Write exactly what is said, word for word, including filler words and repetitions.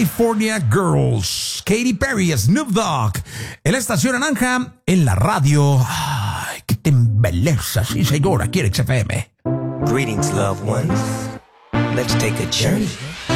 California Girls. Katy Perry, Snoop Dogg. En la estación naranja, en la radio. Ay, que te embeleza, sí señor, aquí en X F M. Greetings, loved ones. Let's take a journey